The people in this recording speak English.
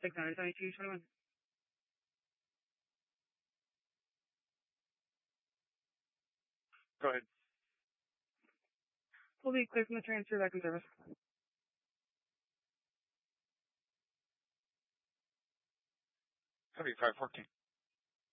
672-21. Go ahead. We'll be clear from the transfer back in service. 7514.